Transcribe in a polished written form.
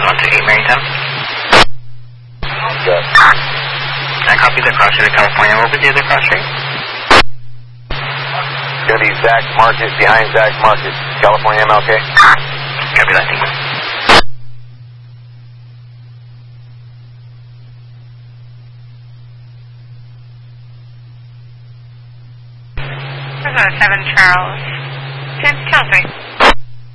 128 Marytown. Good. I copy the cross street to California. What was the other cross street? It's going to be Zach Market, behind Zach Market, California MLK. Copy that, thank you. This is 7 Charles. 10 Charles, right?